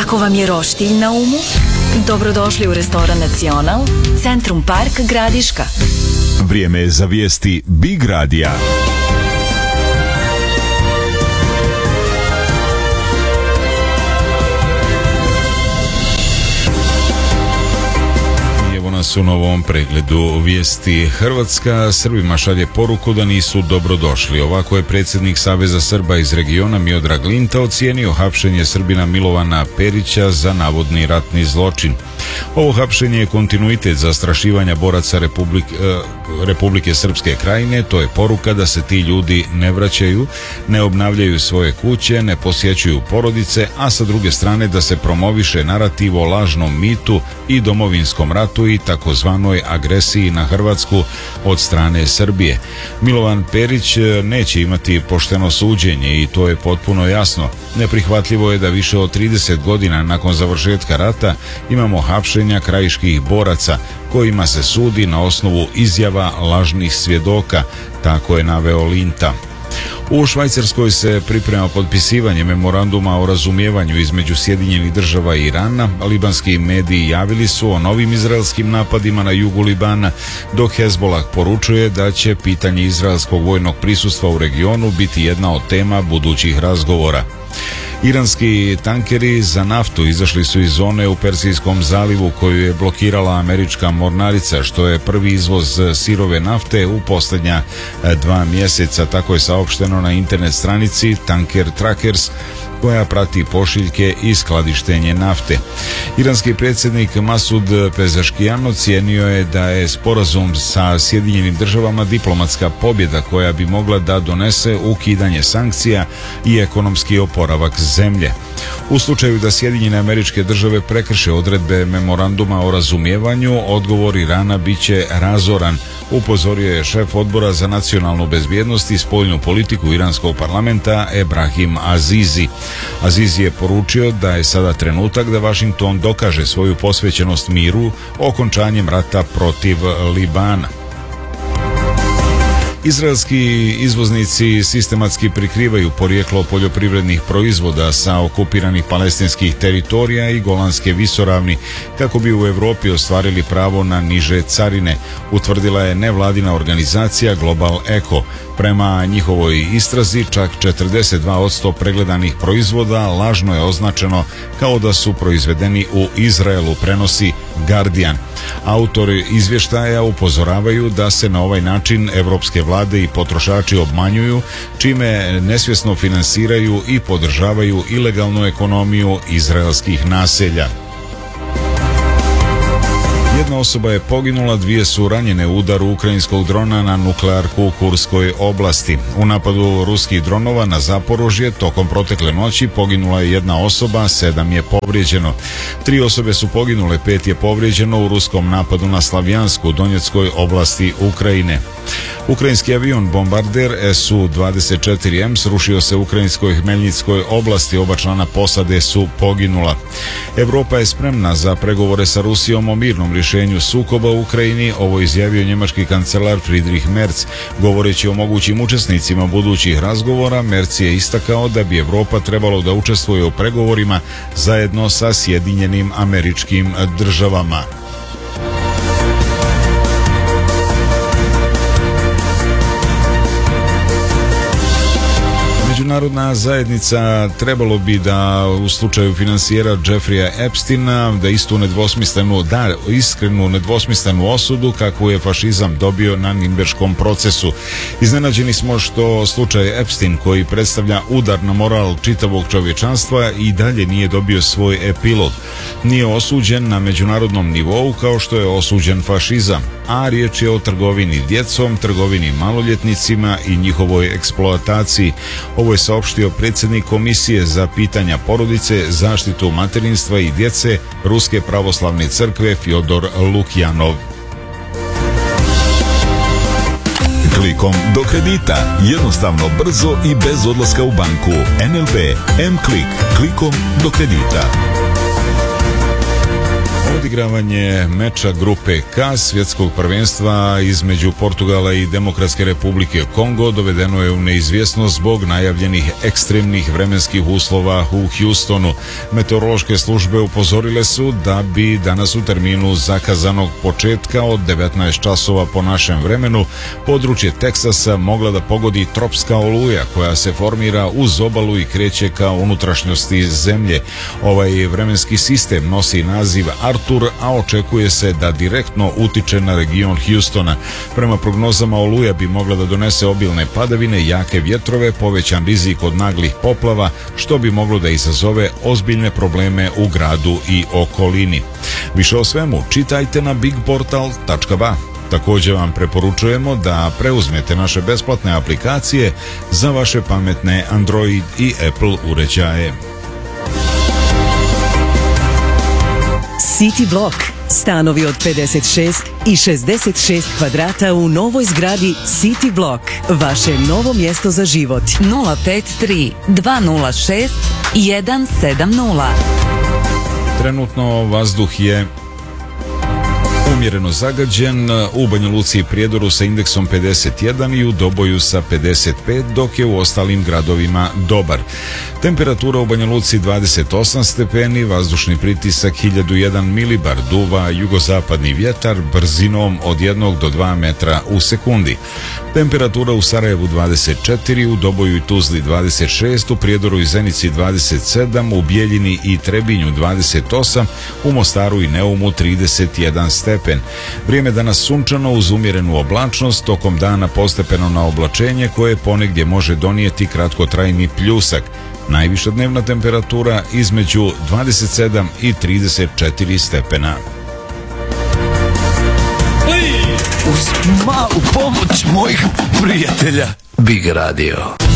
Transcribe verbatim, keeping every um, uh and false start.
Ako vam je roštilj na umu, dobrodošli u restoran Nacional, Centrum Park Gradiška. Vrijeme je za vijesti Big Radija. U novom pregledu vijesti. Hrvatska Srbima šalje poruku da nisu dobrodošli. Ovako je predsjednik Saveza Srba iz regiona Miodrag Linta ocijenio hapšenje Srbina Milovana Perića za navodni ratni zločin. Ovo hapšenje je kontinuitet zastrašivanja boraca Republik, eh, Republike Srpske Krajine. To je poruka da se ti ljudi ne vraćaju, ne obnavljaju svoje kuće, ne posjećuju porodice, a sa druge strane da se promoviše narativ o lažnom mitu i domovinskom ratu i takozvanoj agresiji na Hrvatsku od strane Srbije. Milovan Perić neće imati pošteno suđenje i to je potpuno jasno. Neprihvatljivo je da više od trideset godina nakon završetka rata imamo hapšenja krajiških boraca kojima se sudi na osnovu izjava lažnih svjedoka, tako je naveo Linta. U Švajcarskoj se priprema potpisivanje memoranduma o razumijevanju između Sjedinjenih Država i Irana. Libanski mediji javili su o novim izraelskim napadima na jugu Libana, dok Hezbollah poručuje da će pitanje izraelskog vojnog prisustva u regionu biti jedna od tema budućih razgovora. Iranski tankeri za naftu izašli su iz zone u Persijskom zalivu koju je blokirala američka mornarica, što je prvi izvoz sirove nafte u posljednja dva mjeseca, tako je saopšteno na internet stranici Tanker Trackers, koja prati pošiljke i skladištenje nafte. Iranski predsjednik Masud Pezeškijan ocijenio je da je sporazum sa Sjedinjenim Državama diplomatska pobjeda koja bi mogla da donese ukidanje sankcija i ekonomski oporavak zemlje. U slučaju da Sjedinjene Američke Države prekrše odredbe memoranduma o razumijevanju, odgovor Irana bit će razoran, upozorio je šef odbora za nacionalnu bezbjednost i spoljnu politiku iranskog parlamenta Ebrahim Azizi. Azizi je poručio da je sada trenutak da Washington dokaže svoju posvećenost miru okončanjem rata protiv Libana. Izraelski izvoznici sistematski prikrivaju porijeklo poljoprivrednih proizvoda sa okupiranih palestinskih teritorija i Golanske visoravni kako bi u Europi ostvarili pravo na niže carine, utvrdila je nevladina organizacija Global Eco. Prema njihovoj istrazi čak četrdeset dva posto pregledanih proizvoda lažno je označeno kao da su proizvedeni u Izraelu, prenosi Guardian. Autori izvještaja upozoravaju da se na ovaj način evropske vlade i potrošači obmanjuju, čime nesvjesno finansiraju i podržavaju ilegalnu ekonomiju izraelskih naselja. Jedna osoba je poginula, dvije su ranjene u udaru ukrajinskog drona na nuklearku u Kurskoj oblasti. U napadu ruskih dronova na Zaporožje tokom protekle noći poginula je jedna osoba, sedam je povrijeđeno. Tri osobe su poginule, pet je povrijeđeno u ruskom napadu na Slavjansku u Donjeckoj oblasti Ukrajine. Ukrajinski avion bombarder S U dvadeset četiri M srušio se u ukrajinskoj Hmeljnickoj oblasti, oba člana posade su poginula. Europa je spremna za pregovore sa Rusijom o mirnom rješenju sukoba u Ukrajini, ovo izjavio njemački kancelar Friedrich Merz. Govoreći o mogućim učesnicima budućih razgovora, Merz je istakao da bi Europa trebalo da učestvuje u pregovorima zajedno sa Sjedinjenim Američkim Državama. Međunarodna zajednica trebalo bi da u slučaju finansijera Jeffreya Epsteina da istu nedvosmislenu, da iskrenu nedvosmislenu osudu kakvu je fašizam dobio na Nürnberškom procesu. Iznenađeni smo što slučaj Epstein, koji predstavlja udar na moral čitavog čovječanstva, i dalje nije dobio svoj epilog. Nije osuđen na međunarodnom nivou kao što je osuđen fašizam, a riječ je o trgovini djecom, trgovini maloljetnicima i njihovoj eksploataciji. Ovo je saopštio predsjednik Komisije za pitanja porodice, zaštitu materinstva i djece Ruske pravoslavne crkve Fjodor Lukjanov. Klikom do kredita. Jednostavno, brzo i bez odlaska u banku. N L B M-Klik. Klikom do kredita. Odigravanje meča grupe K svjetskog prvenstva između Portugala i Demokratske republike Kongo dovedeno je u neizvjesnost zbog najavljenih ekstremnih vremenskih uslova u Houstonu. Meteorološke službe upozorile su da bi danas u terminu zakazanog početka od devetnaest časova po našem vremenu područje Teksasa mogla da pogodi tropska oluja koja se formira uz obalu i kreće ka unutrašnjosti zemlje. Ovaj vremenski sistem nosi naziv Artur, a očekuje se da direktno utiče na region Houstona. Prema prognozama, oluja bi mogla da donese obilne padavine, jake vjetrove, povećan rizik od naglih poplava, što bi moglo da izazove ozbiljne probleme u gradu i okolini. Više o svemu čitajte na bigportal tačka ba. Također vam preporučujemo da preuzmete naše besplatne aplikacije za vaše pametne Android i Apple uređaje. City Block. Stanovi od pedeset šest i šezdeset šest kvadrata u novoj zgradi City Block. Vaše novo mjesto za život. nula pet tri dva nula šest jedan sedam nula. Trenutno vazduh je umjereno zagađen u Banja Luci i Prijedoru sa indeksom pedeset jedan i u Doboju sa pedeset pet, dok je u ostalim gradovima dobar. Temperatura u Banja Luci dvadeset osam stepeni, vazdušni pritisak hiljadu jedan milibar, duva jugozapadni vjetar brzinom od jednog do dva metra u sekundi. Temperatura u Sarajevu dvadeset četiri, u Doboju i Tuzli dvadeset šest, u Prijedoru i Zenici dvadeset sedam, u Bijeljini i Trebinju dvadeset osam, u Mostaru i Neumu trideset jedan stepen. Vrijeme danas sunčano uz umjerenu oblačnost, tokom dana postepeno na oblačenje koje ponegdje može donijeti kratkotrajni pljusak. Najviša dnevna temperatura između dvadeset sedam i trideset četiri stepena. Uz malu pomoć mojih prijatelja Big Radio.